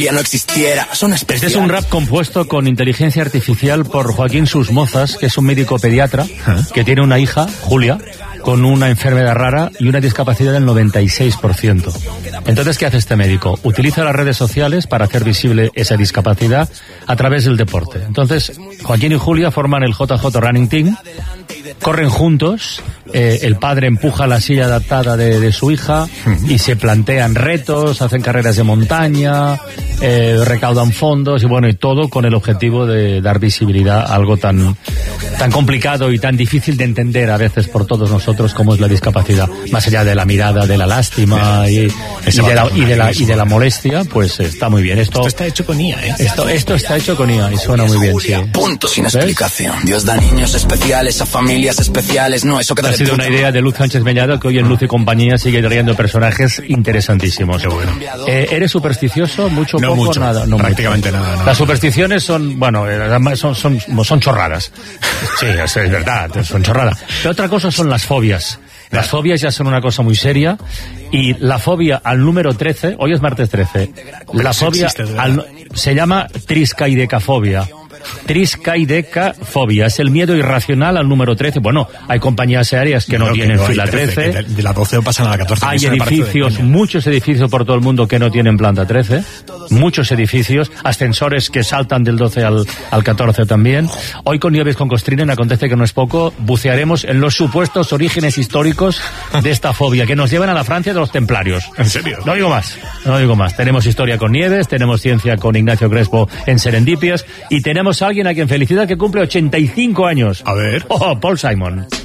no existiera, son especiales. Este es un rap compuesto con inteligencia artificial por Joaquín Susmozas, que es un médico pediatra que tiene una hija, Julia, con una enfermedad rara y una discapacidad del 96%. Entonces, ¿qué hace este médico? Utiliza las redes sociales para hacer visible esa discapacidad a través del deporte. Entonces, Joaquín y Julia forman el JJ Running Team, corren juntos, el padre empuja la silla adaptada de su hija y se plantean retos, hacen carreras de montaña, recaudan fondos y todo con el objetivo de dar visibilidad a algo tan complicado y tan difícil de entender a veces por todos nosotros como es la discapacidad. Más allá de la mirada, de la lástima y de la molestia, pues está muy bien. Esto está hecho con IA, ¿eh? Esto está hecho con IA y suena muy bien, sí. Punto sin explicación. Dios da niños especiales a familias especiales. No, eso queda ha sido una idea de Luz Sánchez Mellado, que hoy en Luz y Compañía sigue trayendo personajes interesantísimos. Qué bueno. ¿Eres supersticioso? ¿Mucho? No poco? mucho, Nada. No prácticamente mucho. nada. No. Las supersticiones son chorradas. Sí, es verdad, son chorradas. Pero otra cosa son las fobias. Las fobias ya son una cosa muy seria y la fobia al número 13, hoy es martes 13, la fobia se llama triskaidecafobia. Triskaidecafobia es el miedo irracional al número 13. Bueno, hay compañías aéreas que no tienen fila 13. De la 12 pasan a la 14. Hay edificios, muchos edificios por todo el mundo que no tienen planta 13. Muchos edificios, ascensores que saltan del 12 al 14 también. Hoy con Nieves con Costrinen, acontece que no es poco, bucearemos en los supuestos orígenes históricos de esta fobia, que nos llevan a la Francia de los templarios. ¿En serio? No digo más. Tenemos historia con Nieves, tenemos ciencia con Ignacio Crespo en Serendipias y tenemos a alguien a quien felicitar que cumple 85 años. A ver. Paul Simon.